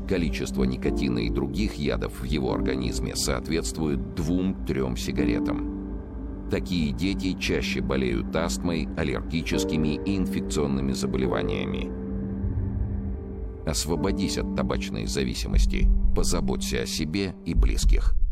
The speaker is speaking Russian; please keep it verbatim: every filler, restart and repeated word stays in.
Количество никотина и других ядов в его организме соответствует двум-трем сигаретам. Такие дети чаще болеют астмой, аллергическими и инфекционными заболеваниями. Освободись от табачной зависимости. Позаботься о себе и близких.